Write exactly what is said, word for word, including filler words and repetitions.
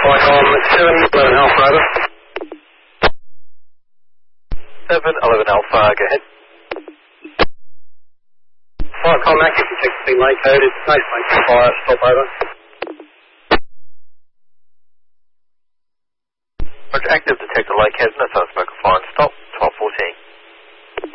Flight on seven eleven Alpha, over. seven eleven Alpha, go ahead. Flight Comac, if you take the lake code, it's nice lake fire, stop over. Roger, active detector lake has no sunsmoke fire and stop.